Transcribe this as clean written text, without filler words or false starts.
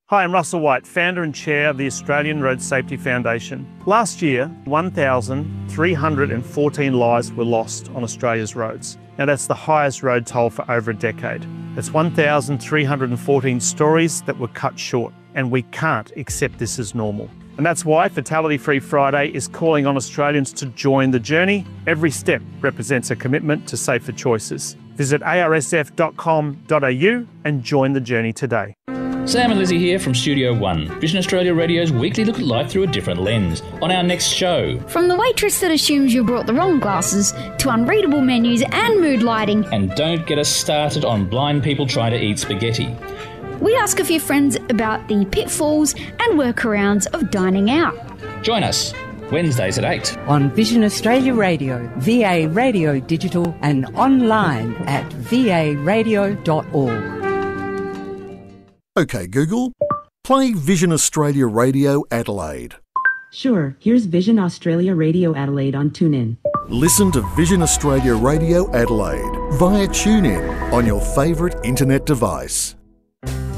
Hi, I'm Russell White, founder and chair of the Australian Road Safety Foundation. Last year, 1,314 lives were lost on Australia's roads. Now that's the highest road toll for over a decade. That's 1,314 stories that were cut short, and we can't accept this as normal. And that's why Fatality Free Friday is calling on Australians to join the journey. Every step represents a commitment to safer choices. Visit arsf.com.au and join the journey today. Sam and Lizzie here from Studio One, Vision Australia Radio's weekly look at life through a different lens. On our next show, from the waitress that assumes you brought the wrong glasses to unreadable menus and mood lighting. And don't get us started on blind people trying to eat spaghetti. We ask a few friends about the pitfalls and workarounds of dining out. Join us Wednesdays at 8 on Vision Australia Radio, VA Radio Digital, and online at varadio.org. OK Google, play Vision Australia Radio Adelaide. Sure, here's Vision Australia Radio Adelaide on TuneIn. Listen to Vision Australia Radio Adelaide via TuneIn on your favourite internet device.